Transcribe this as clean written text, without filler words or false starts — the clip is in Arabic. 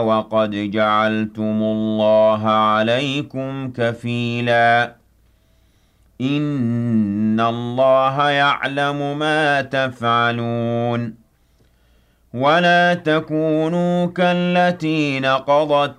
وَقَدْ جَعَلْتُمُ اللَّهَ عَلَيْكُمْ كَفِيلًا إِنَّ اللَّهَ يَعْلَمُ مَا تَفْعَلُونَ وَلَا تَكُونُوا كَالَّتِي نَقَضَتْ